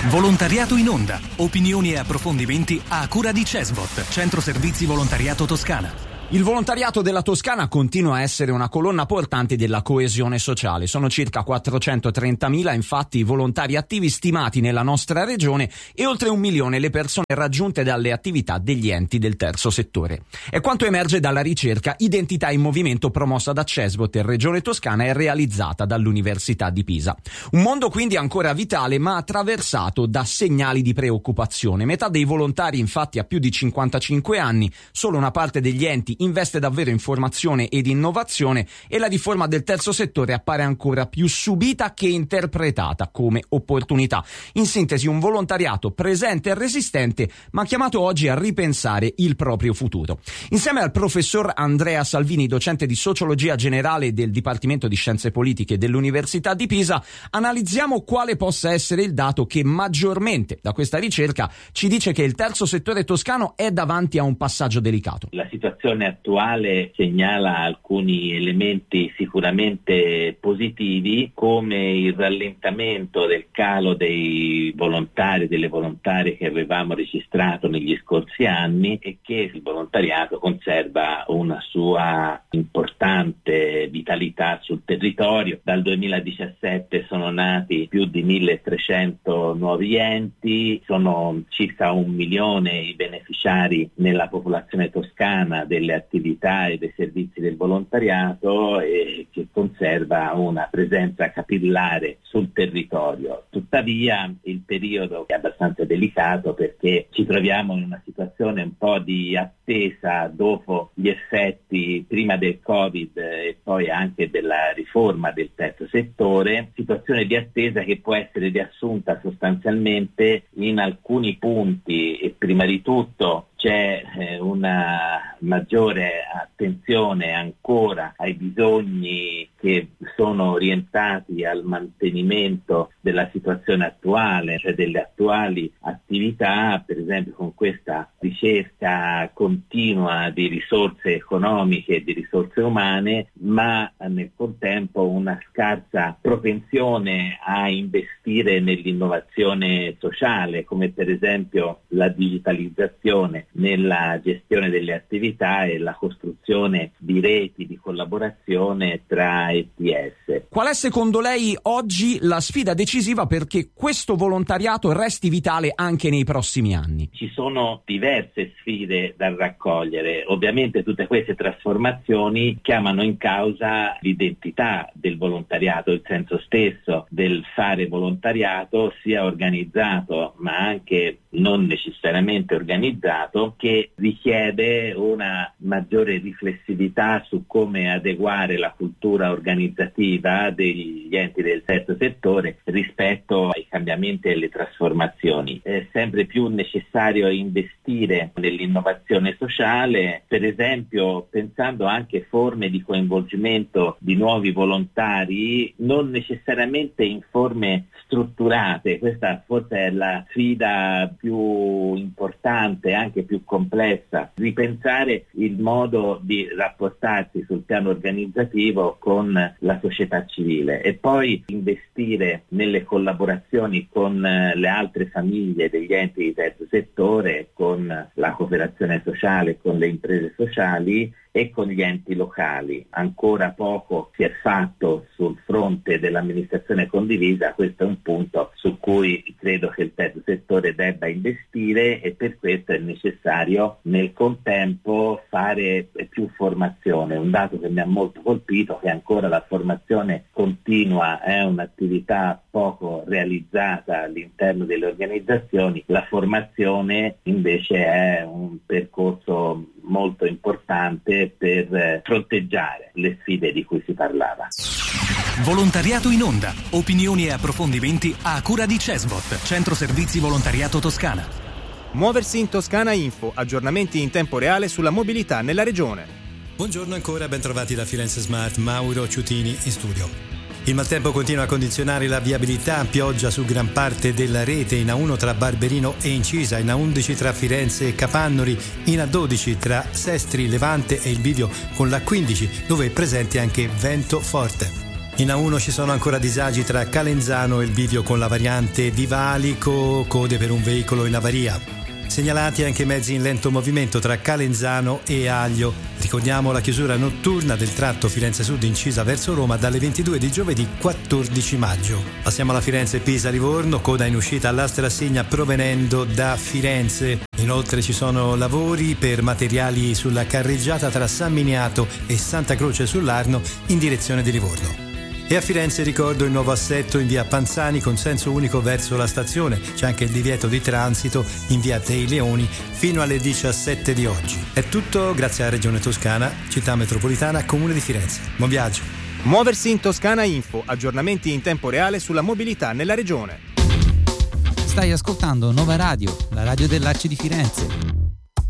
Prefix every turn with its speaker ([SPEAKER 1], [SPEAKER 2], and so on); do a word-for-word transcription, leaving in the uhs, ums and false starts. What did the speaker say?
[SPEAKER 1] Volontariato in onda. Opinioni e approfondimenti a cura di Cesvot, Centro Servizi Volontariato Toscana.
[SPEAKER 2] Il volontariato della Toscana continua a essere una colonna portante della coesione sociale. Sono circa quattrocentotrentamila infatti i volontari attivi stimati nella nostra regione e oltre un milione le persone raggiunte dalle attività degli enti del terzo settore. È quanto emerge dalla ricerca Identità in Movimento promossa da Cesvot e Regione Toscana e realizzata dall'Università di Pisa. Un mondo quindi ancora vitale ma attraversato da segnali di preoccupazione. Metà dei volontari infatti ha più di cinquantacinque anni, solo una parte degli enti investe davvero in formazione ed innovazione e la riforma del terzo settore appare ancora più subita che interpretata come opportunità. In sintesi, un volontariato presente e resistente ma chiamato oggi a ripensare il proprio futuro. Insieme al professor Andrea Salvini, docente di Sociologia Generale del Dipartimento di Scienze Politiche dell'Università di Pisa, analizziamo quale possa essere il dato che maggiormente da questa ricerca ci dice che il terzo settore toscano è davanti a un passaggio delicato.
[SPEAKER 3] La situazione attuale segnala alcuni elementi sicuramente positivi, come il rallentamento del calo dei volontari, delle volontarie che avevamo registrato negli scorsi anni, e che il volontariato conserva una sua importante vitalità sul territorio. Dal duemiladiciassette sono nati più di milletrecento nuovi enti, sono circa un milione i beneficiari nella popolazione toscana delle attività e dei servizi del volontariato, e che conserva una presenza capillare sul territorio. Tuttavia il periodo è abbastanza delicato, perché ci troviamo in una situazione un po' di attesa dopo gli effetti prima del Covid e poi anche della riforma del terzo settore, situazione di attesa che può essere riassunta sostanzialmente in alcuni punti. E prima di tutto c'è eh, una maggiore attenzione ancora ai bisogni che sono orientati al mantenimento della situazione attuale, cioè delle attuali attività, per esempio con questa ricerca continua di risorse economiche e di risorse umane, ma nel contempo una scarsa propensione a investire nell'innovazione sociale, come per esempio la digitalizzazione nella gestione delle attività e la costruzione di reti di collaborazione tra E T S.
[SPEAKER 2] Qual è secondo lei oggi la sfida decisiva perché questo volontariato resti vitale anche nei prossimi anni?
[SPEAKER 3] Ci sono diverse sfide da raccogliere. Ovviamente tutte queste trasformazioni chiamano in causa l'identità del volontariato, il senso stesso del fare volontariato, sia organizzato ma anche non necessariamente organizzato, che richiede una maggiore riflessività su come adeguare la cultura organizzativa degli enti del terzo settore rispetto ai cambiamenti e alle trasformazioni. È sempre più necessario investire nell'innovazione sociale, per esempio pensando anche forme di coinvolgimento di nuovi volontari, non necessariamente in forme strutturate. Questa forse è la sfida più importante, anche più complessa, ripensare il modo di rapportarsi sul piano organizzativo con la società civile e poi investire nelle collaborazioni con le altre famiglie degli enti di terzo settore, con la cooperazione sociale, con le imprese sociali e con gli enti locali. Ancora poco si è fatto sul fronte dell'amministrazione condivisa, questo è un punto su cui credo che il terzo settore debba investire, e per questo è necessario nel contempo fare più formazione. Un dato che mi ha molto colpito è che ancora la formazione continua è un'attività poco realizzata all'interno delle organizzazioni, la formazione invece è un percorso molto importante per fronteggiare le sfide di cui si parlava.
[SPEAKER 1] Volontariato in onda. Opinioni e approfondimenti a cura di Cesvot, Centro Servizi Volontariato Toscana.
[SPEAKER 4] Muoversi in Toscana Info, aggiornamenti in tempo reale sulla mobilità nella regione.
[SPEAKER 5] Buongiorno ancora, ben trovati da Firenze Smart, Mauro Ciutini in studio. Il maltempo continua a condizionare la viabilità, pioggia su gran parte della rete, in A uno tra Barberino e Incisa, in A undici tra Firenze e Capannori, in A dodici tra Sestri, Levante e il bivio con l'A quindici, dove è presente anche vento forte. In A uno ci sono ancora disagi tra Calenzano e il bivio con la variante di Valico, code per un veicolo in avaria. Segnalati anche mezzi in lento movimento tra Calenzano e Aglio. Ricordiamo la chiusura notturna del tratto Firenze Sud incisa verso Roma dalle ventidue di giovedì quattordici maggio. Passiamo alla Firenze-Pisa-Livorno, coda in uscita all'Astrasegna provenendo da Firenze. Inoltre ci sono lavori per materiali sulla carreggiata tra San Miniato e Santa Croce sull'Arno in direzione di Livorno. E a Firenze ricordo il nuovo assetto in via Panzani con senso unico verso la stazione. C'è anche il divieto di transito in via dei Leoni fino alle diciassette di oggi. È tutto grazie alla Regione Toscana, Città Metropolitana, Comune di Firenze. Buon viaggio.
[SPEAKER 4] Muoversi in Toscana Info, aggiornamenti in tempo reale sulla mobilità nella regione.
[SPEAKER 6] Stai ascoltando Nova Radio, la radio dell'A C I di Firenze.